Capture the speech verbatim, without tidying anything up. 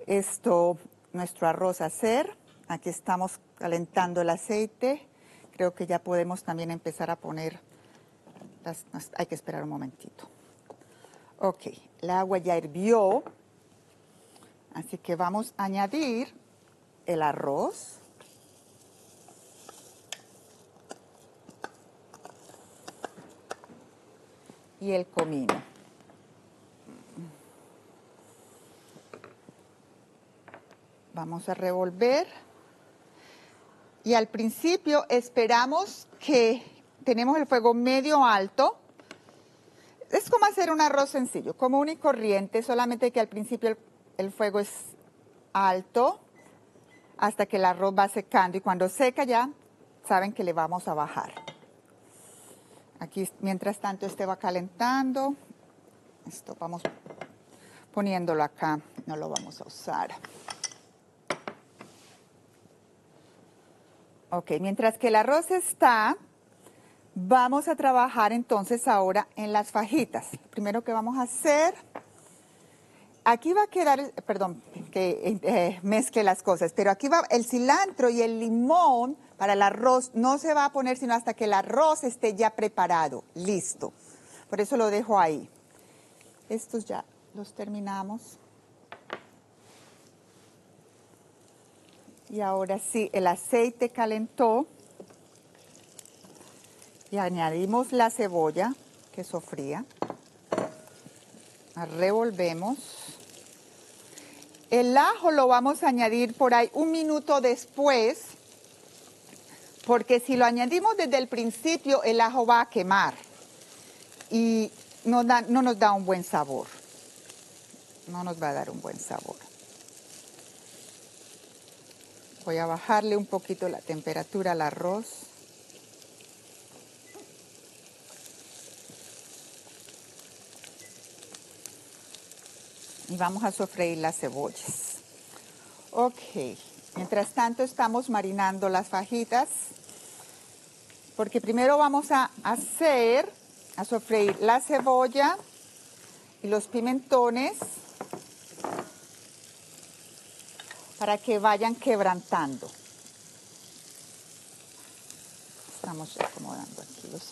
esto, nuestro arroz a hacer. Aquí estamos calentando el aceite. Creo que ya podemos también empezar a poner, las, hay que esperar un momentito. Ok, el agua ya hirvió, así que vamos a añadir el arroz. Y el comino. Vamos a revolver. Y al principio esperamos que tenemos el fuego medio alto. Es como hacer un arroz sencillo, común y corriente, solamente que al principio el, el fuego es alto hasta que el arroz va secando. Y cuando seca ya, saben que le vamos a bajar. Aquí, mientras tanto, este va calentando. Esto vamos poniéndolo acá, no lo vamos a usar. Ok, mientras que el arroz está, vamos a trabajar entonces ahora en las fajitas. Lo primero que vamos a hacer, aquí va a quedar, perdón, que eh, mezcle las cosas, pero aquí va el cilantro y el limón para el arroz no se va a poner sino hasta que el arroz esté ya preparado, listo. Por eso lo dejo ahí. Estos ya los terminamos. Y ahora sí, el aceite calentó. Y añadimos la cebolla que sofría. Revolvemos. El ajo lo vamos a añadir por ahí un minuto después, porque si lo añadimos desde el principio, el ajo va a quemar y no, da, no nos da un buen sabor. No nos va a dar un buen sabor. Voy a bajarle un poquito la temperatura al arroz. Y vamos a sofreír las cebollas. Ok, mientras tanto estamos marinando las fajitas, porque primero vamos a hacer, a sofreír la cebolla y los pimentones para que vayan quebrantando. Estamos acomodando aquí los